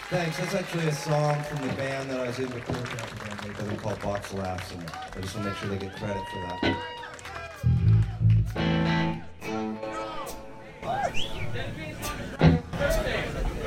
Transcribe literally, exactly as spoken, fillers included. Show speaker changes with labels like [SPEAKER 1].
[SPEAKER 1] Thanks. That's actually a song from the band that I was in before. They're called Box Laughs, and I just want to make sure they get credit for that.